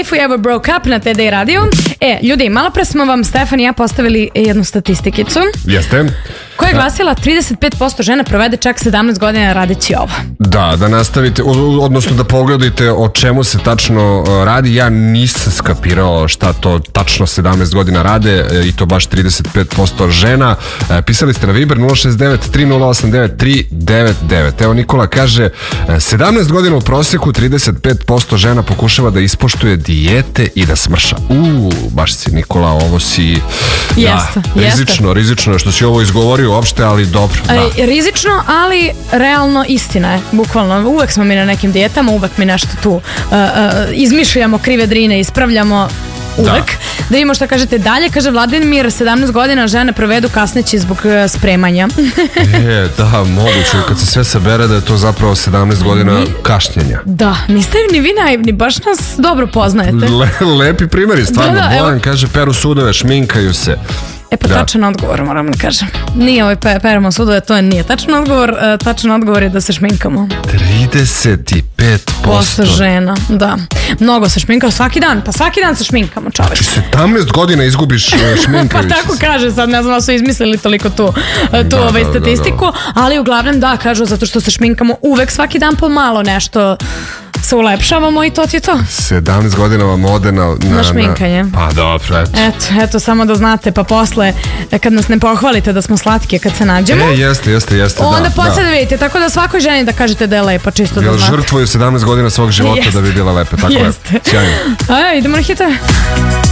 If We Ever Broke Up na TD Radio. Ljudi, malo pre smo vam Stefan i ja postavili jednu statistikicu. Jeste. Koja je glasila 35% žena provede čak 17 godina radeći ovo. Da nastavite, odnosno da pogledajte o čemu se tačno radi. Ja nisam skapirao šta to tačno 17 godina rade i to baš 35% žena. Pisali ste na Viber 069 3089 399. Evo Nikola kaže 17 godina u prosjeku 35% žena pokušava da ispoštuje dijete i da smrša. Baš si Nikola, ovo si rizično što si ovo izgovorio uopšte, ali dobro. Rizično, ali realno istina je, bukvalno. Uvek smo mi na nekim dijetama, uvek mi nešto tu izmišljamo krive drine, ispravljamo uvek. Da vidimo šta kažete dalje. Kaže Vladimir, 17 godina žene provedu kasneći zbog spremanja. Da, moguće. Kad se sve sabere da je to zapravo 17 godina kašnjenja. Da, niste ni vi naivni, baš nas dobro poznajete. Lepi primjeri, stvarno. Bojan kaže, peru sudove, šminkaju se. Tačan odgovor, moram da kažem. Nije ovaj peramo sudove, to nije tačan odgovor. Tačan odgovor je da se šminkamo. 35% žena, da. Mnogo se šminkao svaki dan, pa svaki dan se šminkamo, čoveč. Znači 17 godina izgubiš šminkajući pa tako kaže, sad ne znam da su izmislili toliko tu statistiku, ali uglavnom da, kažu zato što se šminkamo uvek svaki dan po malo nešto se ulepšavamo i to ti je to. 17 godina vam ode na šminkanje. Pa dobro, eto, samo da znate, pa posle kad nas ne pohvalite da smo slatke kad se nađemo. Jeste, onda posle da vidite, tako da svakoj ženi da kažete da je lepa, čisto da znate. Žrtvuju 17 godina svog života da bi bila lepa, tako je. Idemo na hite.